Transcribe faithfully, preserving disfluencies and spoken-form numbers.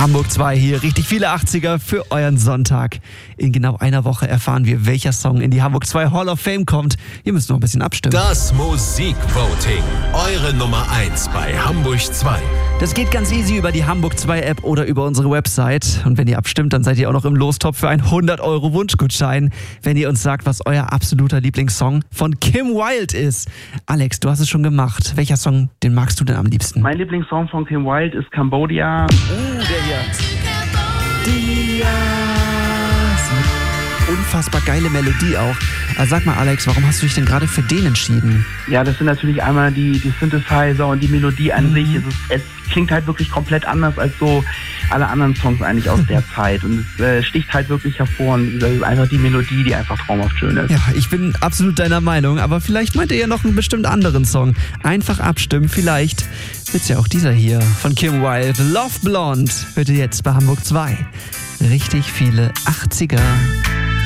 Hamburg zwei hier, richtig viele achtziger für euren Sonntag. In genau einer Woche erfahren wir, welcher Song in die Hamburg zwei Hall of Fame kommt. Ihr müsst noch ein bisschen abstimmen. Das Musikvoting, eure Nummer eins bei Hamburg zwei. Das geht ganz easy über die Hamburg zwei App oder über unsere Website. Und wenn ihr abstimmt, dann seid ihr auch noch im Lostopf für einen hundert Euro Wunschgutschein, wenn ihr uns sagt, was euer absoluter Lieblingssong von Kim Wilde ist. Alex, du hast es schon gemacht. Welcher Song, den magst du denn am liebsten? Mein Lieblingssong von Kim Wilde ist Cambodia. Uh, der hier. Dias. Unfassbar geile Melodie auch. Also sag mal, Alex, warum hast du dich denn gerade für den entschieden? Ja, das sind natürlich einmal die, die Synthesizer und die Melodie an Mhm. sich. Es, ist, es klingt halt wirklich komplett anders als so alle anderen Songs eigentlich aus der Zeit. Und es äh, sticht halt wirklich hervor. Und das ist einfach die Melodie, die einfach traumhaft schön ist. Ja, ich bin absolut deiner Meinung, aber vielleicht meint ihr ja noch einen bestimmt anderen Song. Einfach abstimmen, vielleicht wird's ja auch dieser hier von Kim Wilde. Love Blonde hört ihr jetzt bei Hamburg zwei. Richtig viele achtziger.